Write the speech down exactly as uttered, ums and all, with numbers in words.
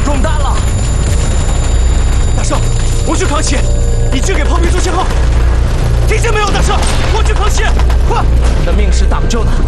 中弹了！大圣，我去扛起，你去给炮兵做信号。听见没有，大圣？我去扛起，快！你的命是挡不住的。